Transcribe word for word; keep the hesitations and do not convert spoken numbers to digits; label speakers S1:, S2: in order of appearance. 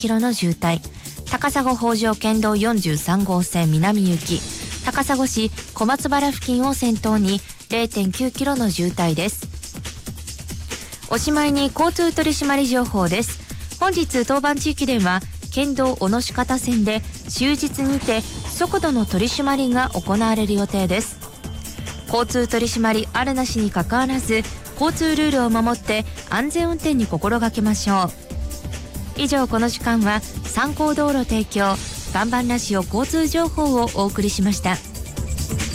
S1: キロの渋滞。高砂北条県道よんじゅうさんごうせん南行き、高砂市小松原付近を先頭に れいてんきゅうキロの渋滞です。おしまいに交通取締り情報です。本日当番地域では県道小野鹿田線で終日にて速度の取り締まりが行われる予定です。交通取り締まりあるなしにかかわらず、交通ルールを守って安全運転に心がけましょう。以上、この時間は参考道路提供岩盤ラジオ交通情報をお送りしました。